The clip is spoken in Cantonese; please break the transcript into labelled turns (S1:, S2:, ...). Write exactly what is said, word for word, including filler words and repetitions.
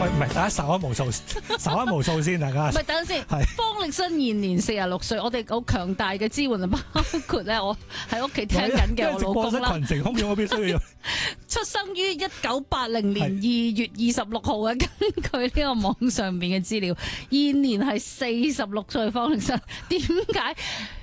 S1: 喂，唔係，大家稍一無數，稍一無數先，大家。
S2: 唔係，等陣先。方力申現年四十六歲，我哋好強大嘅支援啊，包括咧我喺屋企聽緊嘅我老公啦。
S1: 群情洶湧，我必須要。
S2: 出生於一九八零年二月二十六號嘅，根據呢個網上邊嘅資料，現年係四十六歲。方力申點解